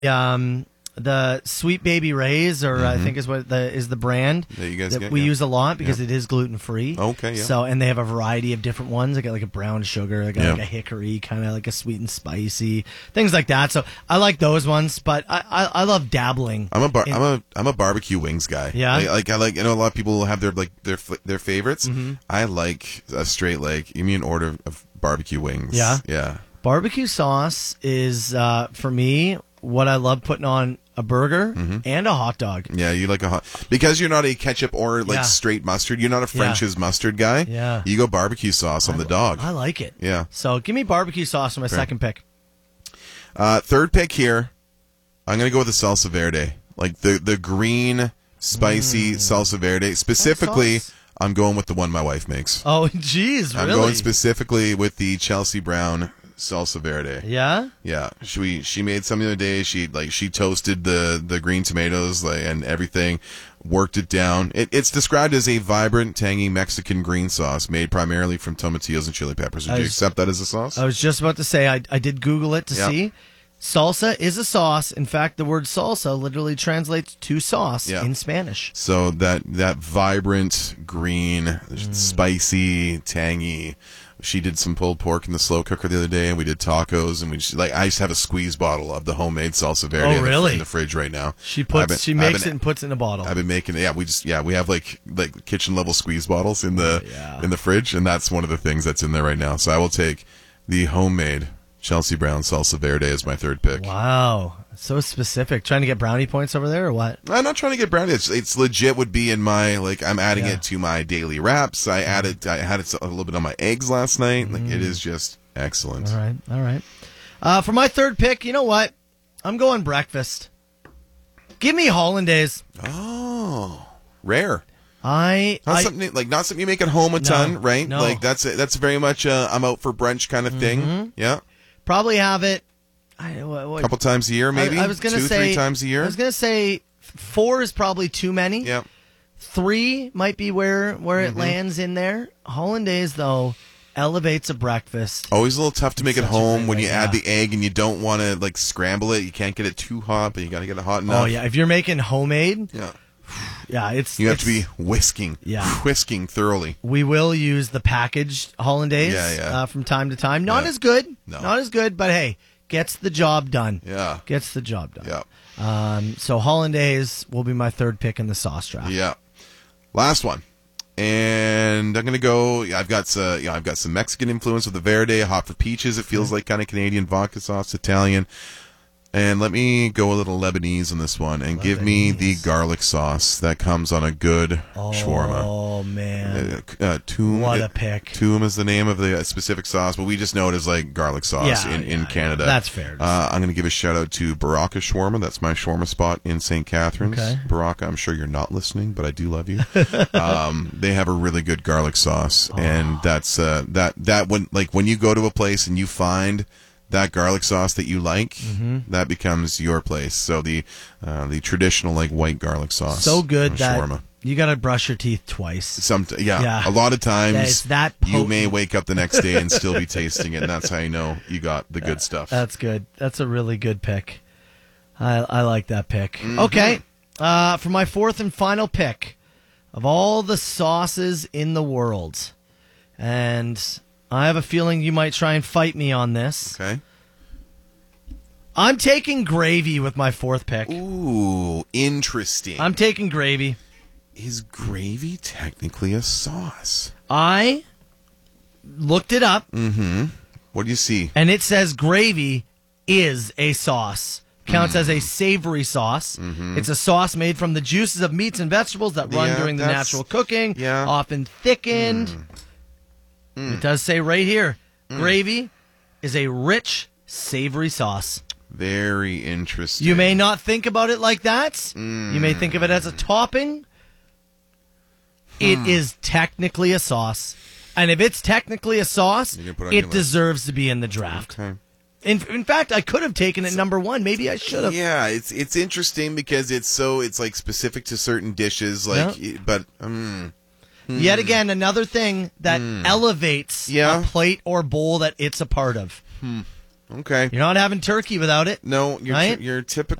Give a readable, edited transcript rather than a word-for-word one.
the Sweet Baby Ray's, or I think is the brand that you guys get, we use a lot because it is gluten free. Okay, yeah. So, and they have a variety of different ones. They got like a brown sugar, they got like a hickory, kind of like a sweet and spicy, things like that. So I like those ones, but I love dabbling. I'm a barbecue wings guy. Yeah, I like a lot of people have their favorites. I like a straight give me an order of barbecue wings. Yeah. Barbecue sauce is for me what I love putting on a burger and a hot dog. Yeah, you like because you're not a ketchup or straight mustard. You're not a French's mustard guy. Yeah, you go barbecue sauce on the dog. I like it. Yeah. So give me barbecue sauce for my second pick. Third pick here, I'm gonna go with the salsa verde, like the green spicy salsa verde. Specifically, I'm going with the one my wife makes. Oh, geez, really? I'm going specifically with the Chelsea Brown salsa verde. Yeah? Yeah. She made some the other day. She toasted the green tomatoes and everything, worked it down. It's described as a vibrant, tangy Mexican green sauce made primarily from tomatillos and chili peppers. Would you accept that as a sauce? I was just about to say, I did Google it to see. Salsa is a sauce. In fact, the word salsa literally translates to sauce in Spanish. So that vibrant, green, spicy, tangy. She did some pulled pork in the slow cooker the other day, and we did tacos, and I just have a squeeze bottle of the homemade salsa verde in the fridge right now. She makes it and puts it in a bottle. I've been making it. We have like kitchen level squeeze bottles in the fridge, and that's one of the things that's in there right now. So I will take the homemade Chelsea Brown salsa verde as my third pick. Wow. So specific. Trying to get brownie points over there or what? I'm not trying to get brownie. It's legit would be in my, I'm adding it to my daily wraps. I had it a little bit on my eggs last night. It is just excellent. All right. For my third pick, you know what? I'm going breakfast. Give me Hollandaise. Oh, rare. Not something you make at home a ton, right? No. That's very much I'm out for brunch kind of thing. Yeah. Probably have it a couple times a year, maybe. I was going to say 2-3 times a year. I was going to say 4 is probably too many. Yeah. 3 might be where it lands in there. Hollandaise though elevates a breakfast. Always a little tough to make at home when you add the egg and you don't want to scramble it. You can't get it too hot, but you got to get it hot enough. Oh yeah, if you're making homemade. Yeah. Yeah, you have to be whisking thoroughly. We will use the packaged Hollandaise from time to time. Not as good, but hey, gets the job done. Yeah, gets the job done. Yeah. So Hollandaise will be my third pick in the sauce draft. Yeah. Last one, and I'm gonna go. I've got some Mexican influence with the Verde, hot for peaches. It feels like kind of Canadian vodka sauce, Italian. And let me go a little Lebanese on this one and give me the garlic sauce that comes on a good shawarma. Oh, man. Toom, what a pick. Toom is the name of the specific sauce, but we just know it as garlic sauce in Canada. That's fair. I'm going to give a shout out to Baraka Shawarma. That's my shawarma spot in St. Catharines. Okay. Baraka, I'm sure you're not listening, but I do love you. They have a really good garlic sauce, and that's when you go to a place and you find that garlic sauce that you like, that becomes your place. So the traditional white garlic sauce. So good that shawarma. You got to brush your teeth twice. A lot of times it's that you may wake up the next day and still be tasting it, and that's how you know you got the good stuff. That's good. That's a really good pick. I like that pick. Okay, for my fourth and final pick of all the sauces in the world, and I have a feeling you might try and fight me on this. Okay. I'm taking gravy with my fourth pick. Ooh, interesting. I'm taking gravy. Is gravy technically a sauce? I looked it up. What do you see? And it says gravy is a sauce. Counts as a savory sauce. It's a sauce made from the juices of meats and vegetables that run during the natural cooking, often thickened. It does say right here, gravy is a rich, savory sauce. Very interesting. You may not think about it like that. You may think of it as a topping. It is technically a sauce. And if it's technically a sauce, it deserves to be in the draft. Okay. In fact, I could have taken it number 1. Maybe I should have. Yeah, it's interesting because it's specific to certain dishes, but yet again, another thing that elevates a plate or bowl that it's a part of. Okay. You're not having turkey without it. No, you're right? You're typical.